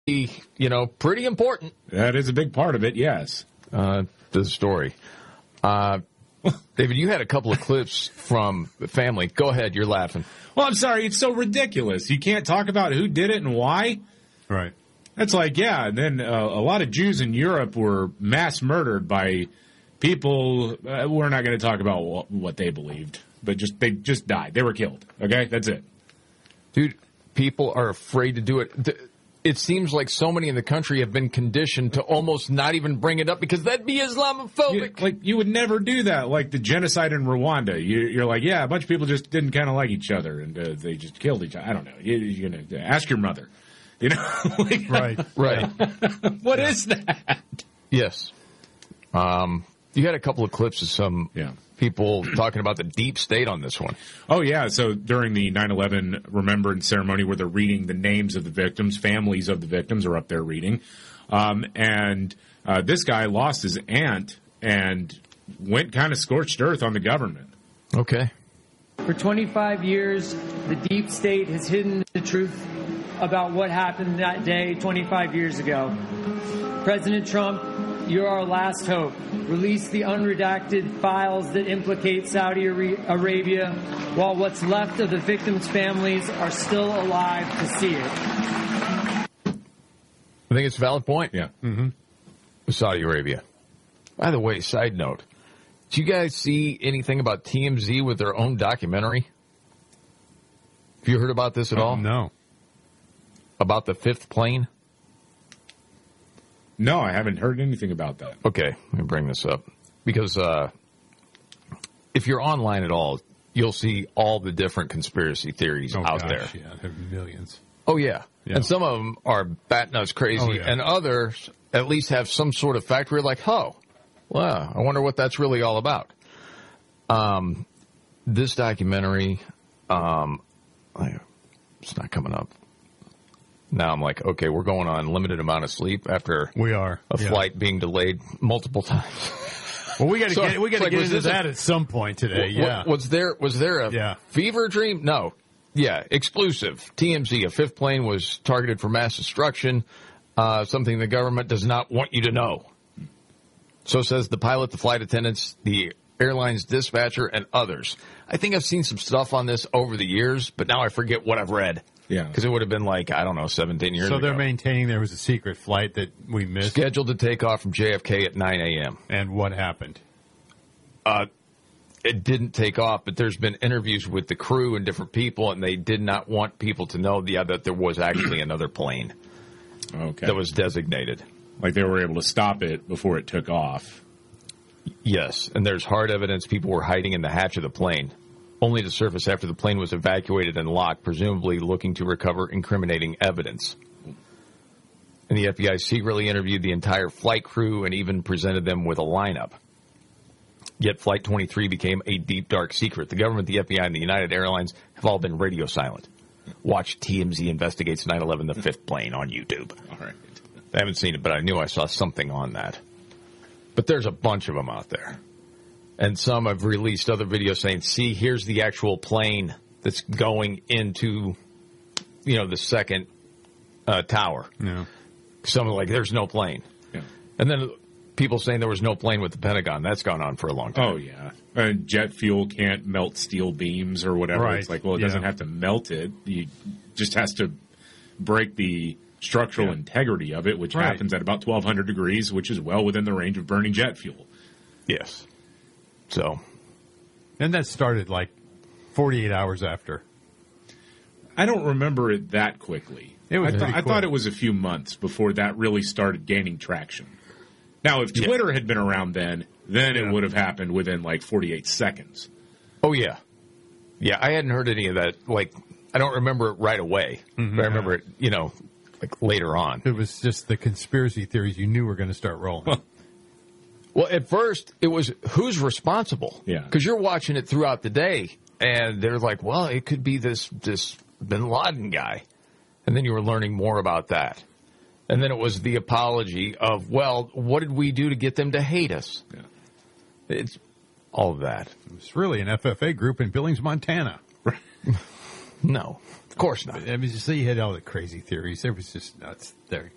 pretty important. That is a big part of it, yes. To the story. David, you had a couple of clips from the family. Go ahead, you're laughing. Well, I'm sorry, it's so ridiculous. You can't talk about who did it and why? Right. That's like, and then a lot of Jews in Europe were mass murdered by people. We're not going to talk about what they believed, but they just died. They were killed. Okay, that's it. Dude, people are afraid to do it. It seems like so many in the country have been conditioned to almost not even bring it up because that'd be Islamophobic. You would never do that, like the genocide in Rwanda. You're like, a bunch of people just didn't kind of like each other, and they just killed each other. I don't know. You're going to ask your mother. Right. What is that? Yes. You had a couple of clips of some people talking about the deep state on this one. Oh, yeah. So during the 9/11 remembrance ceremony where they're reading the names of the victims, families of the victims are up there reading. And this guy lost his aunt and went kind of scorched earth on the government. Okay. For 25 years, the deep state has hidden the truth about what happened that day 25 years ago. President Trump, you're our last hope. Release the unredacted files that implicate Saudi Arabia while what's left of the victims' families are still alive to see it. I think it's a valid point. Yeah. Mm-hmm. With Saudi Arabia. By the way, side note, did you guys see anything about TMZ with their own documentary? Have you heard about this at all? No. About the fifth plane? No, I haven't heard anything about that. Okay, let me bring this up. Because if you're online at all, you'll see all the different conspiracy theories out there. Yeah, there are millions. Oh, yeah. And some of them are bat nuts crazy, and others at least have some sort of fact where you're like, wow, I wonder what that's really all about. This documentary, it's not coming up. Now I'm like, okay, we're going on limited amount of sleep after a flight being delayed multiple times. Well, we got to get into that at some point today. Was there a fever dream? No. Yeah, exclusive. TMZ, a fifth plane was targeted for mass destruction, something the government does not want you to know. So says the pilot, the flight attendants, the airline's dispatcher, and others. I think I've seen some stuff on this over the years, but now I forget what I've read. Yeah. Because it would have been 17 years ago. So they're maintaining there was a secret flight that we missed? Scheduled to take off from JFK at 9 a.m. And what happened? It didn't take off, but there's been interviews with the crew and different people, and they did not want people to know that there was actually another plane that was designated. Like they were able to stop it before it took off. Yes, and there's hard evidence people were hiding in the hatch of the plane, only to surface after the plane was evacuated and locked, presumably looking to recover incriminating evidence. And the FBI secretly interviewed the entire flight crew and even presented them with a lineup. Yet Flight 23 became a deep, dark secret. The government, the FBI, and the United Airlines have all been radio silent. Watch TMZ Investigates 9/11, the fifth plane on YouTube. All right. I haven't seen it, but I knew I saw something on that. But there's a bunch of them out there. And some have released other videos saying, see, here's the actual plane that's going into, the second tower. Yeah. Some are like, there's no plane. Yeah. And then people saying there was no plane with the Pentagon. That's gone on for a long time. Oh, yeah. Jet fuel can't melt steel beams or whatever. Right. It's like, well, it doesn't have to melt it. It just has to break the structural integrity of it, which happens at about 1,200 degrees, which is well within the range of burning jet fuel. Yes. So. And that started 48 hours after. I don't remember it that quickly. I thought it was a few months before that really started gaining traction. Now, if Twitter had been around then it would have happened within 48 seconds. Oh, yeah. Yeah, I hadn't heard any of that. I don't remember it right away, but I remember it, later on. It was just the conspiracy theories you knew were going to start rolling. Well, at first, it was who's responsible? Yeah. Because you're watching it throughout the day, and they're like, well, it could be this Bin Laden guy. And then you were learning more about that. And then it was the apology of, well, what did we do to get them to hate us? Yeah. It's all of that. It was really an FFA group in Billings, Montana. No, of course not. I mean, you had all the crazy theories. It was just nuts there.